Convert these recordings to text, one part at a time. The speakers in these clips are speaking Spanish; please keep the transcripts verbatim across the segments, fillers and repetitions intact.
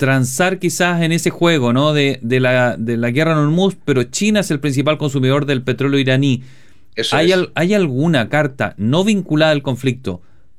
transar quizás en ese juego, ¿no? De, de, la, de la guerra en Hormuz, pero China es el principal consumidor del petróleo iraní. Eso ¿Hay, es. al, ¿Hay alguna carta no vinculada al conflicto,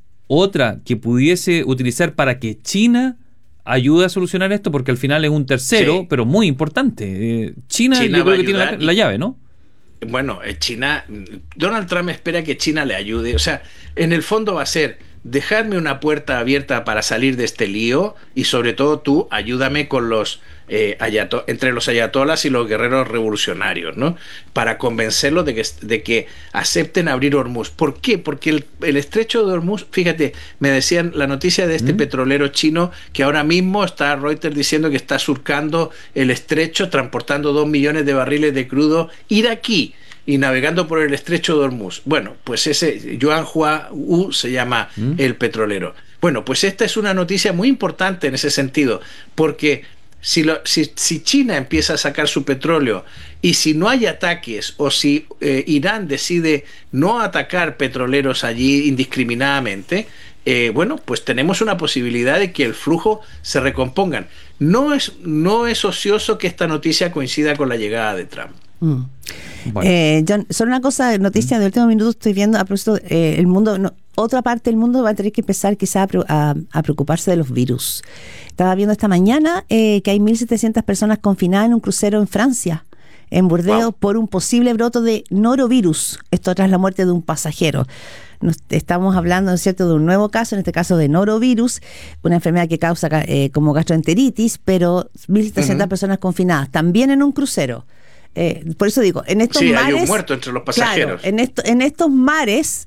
otra que pudiese utilizar para que China ayude a solucionar esto? Porque al final es un tercero, sí, pero muy importante. Eh, China, China yo creo que tiene la, y, la llave, ¿no? Bueno, China, Donald Trump espera que China le ayude. O sea, en el fondo va a ser dejarme una puerta abierta para salir de este lío y sobre todo tú ayúdame con los eh, ayato- entre los ayatolas y los guerreros revolucionarios, ¿no? Para convencerlos de que, de que acepten abrir Hormuz. ¿Por qué? Porque el, el estrecho de Hormuz, fíjate, me decían la noticia de este ¿Mm? petrolero chino que ahora mismo está Reuters diciendo que está surcando el estrecho, transportando dos millones de barriles de crudo iraquí y navegando por el estrecho de Hormuz. Bueno, pues ese Yuanhua Wu se llama ¿Mm? el petrolero. Bueno, pues esta es una noticia muy importante en ese sentido, porque si, lo, si, si China empieza a sacar su petróleo y si no hay ataques o si eh, Irán decide no atacar petroleros allí indiscriminadamente, eh, bueno, pues tenemos una posibilidad de que el flujo se recompongan. No es, no es ocioso que esta noticia coincida con la llegada de Trump. Mm. Bueno. Eh, John, solo una cosa, noticia de último minuto, estoy viendo a propósito, eh, el mundo, no, otra parte del mundo va a tener que empezar quizá a, a, a preocuparse de los virus. Estaba viendo esta mañana eh, que hay mil setecientas personas confinadas en un crucero en Francia, en Burdeos, wow, por un posible brote de norovirus, esto tras la muerte de un pasajero. Nos estamos hablando, ¿no es cierto?, de un nuevo caso, en este caso de norovirus, una enfermedad que causa eh, como gastroenteritis, pero mil setecientas uh-huh. personas confinadas, también en un crucero. Eh, por eso digo, en estos sí, mares... hay un muerto entre los pasajeros. Claro, en, esto, en estos mares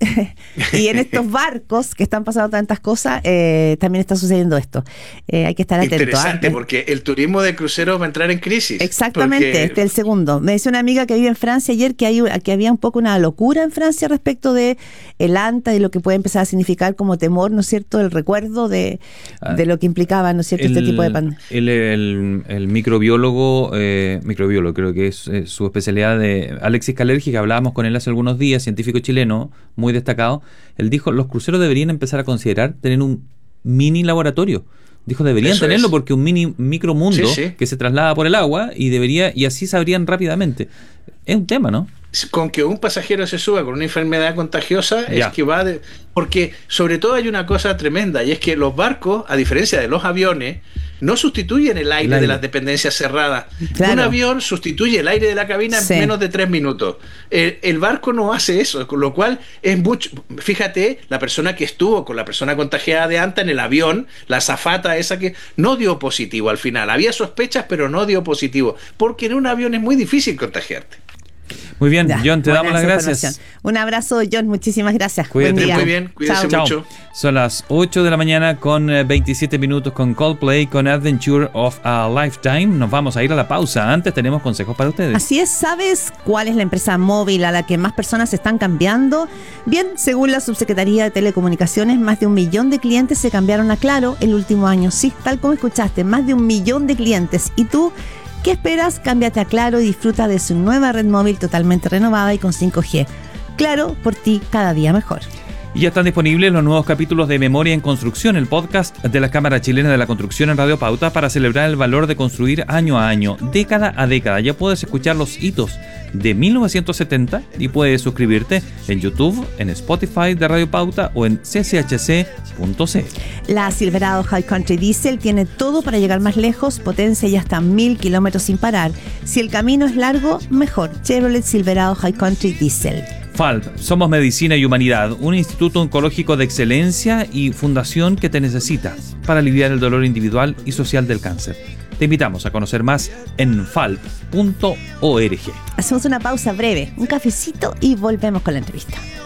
y en estos barcos que están pasando tantas cosas, eh, también está sucediendo esto. Eh, hay que estar atentos. Interesante, ¿eh? Porque el turismo de cruceros va a entrar en crisis. Exactamente, porque... este es el segundo. Me decía una amiga que vive en Francia ayer que, hay, que había un poco una locura en Francia respecto de el ANTA y lo que puede empezar a significar como temor, ¿no es cierto?, el recuerdo de, ah, de lo que implicaba, ¿no es cierto?, el, este tipo de pandemia. El, el, el microbiólogo, eh, microbiólogo creo que es... su especialidad de Alexis Kalergi, que hablábamos con él hace algunos días, científico chileno muy destacado. Él dijo, los cruceros deberían empezar a considerar tener un mini laboratorio. Dijo, deberían Eso tenerlo es. porque un mini micromundo sí, sí. que se traslada por el agua y debería y así sabrían rápidamente. Es un tema, ¿no? Con que un pasajero se suba con una enfermedad contagiosa ya. es que va de, porque sobre todo hay una cosa tremenda y es que los barcos, a diferencia de los aviones, no sustituyen el aire, el aire. de las dependencias cerradas. Claro. Un avión sustituye el aire de la cabina sí. en menos de tres minutos. El, el barco no hace eso, con lo cual es mucho. Fíjate, la persona que estuvo con la persona contagiada de ANTA en el avión, la azafata esa que no dio positivo al final. Había sospechas, pero no dio positivo, porque en un avión es muy difícil contagiarte. Muy bien, ya, John, te damos las gracias. Un abrazo, John, muchísimas gracias. Cuídate. Buen día. Muy bien, cuídate Chao. mucho. Son las ocho de la mañana con veintisiete minutos con Coldplay, con Adventure of a Lifetime. Nos vamos a ir a la pausa. Antes tenemos consejos para ustedes. Así es, ¿sabes cuál es la empresa móvil a la que más personas están cambiando? Bien, según la Subsecretaría de Telecomunicaciones, más de un millón de clientes se cambiaron a Claro el último año. Sí, tal como escuchaste, más de un millón de clientes. ¿Y tú? ¿Qué esperas? Cámbiate a Claro y disfruta de su nueva red móvil totalmente renovada y con cinco G. Claro, por ti cada día mejor. Y ya están disponibles los nuevos capítulos de Memoria en Construcción, el podcast de la Cámara Chilena de la Construcción en Radio Pauta para celebrar el valor de construir año a año, década a década. Ya puedes escuchar los hitos de mil novecientos setenta y puedes suscribirte en YouTube, en Spotify de Radio Pauta o en c c h c punto c l. La Silverado High Country Diesel tiene todo para llegar más lejos, potencia y hasta mil kilómetros sin parar. Si el camino es largo, mejor. Chevrolet Silverado High Country Diesel. F A L P, Somos Medicina y Humanidad, un instituto oncológico de excelencia y fundación que te necesita para aliviar el dolor individual y social del cáncer. Te invitamos a conocer más en falp punto org. Hacemos una pausa breve, un cafecito y volvemos con la entrevista.